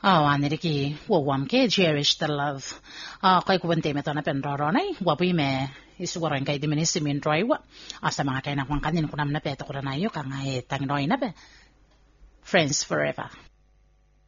อันนี้กี่ว่าวันแค่ cherish the love ใครกูเป็นเต็มตัวนั้นเป็นรอไหนว่าพี่แม่isu orang kay di minisi min droy wa asa mga kay na kung kanin ko naman na pe to ko na yo kang ay tang droy na pe friends forever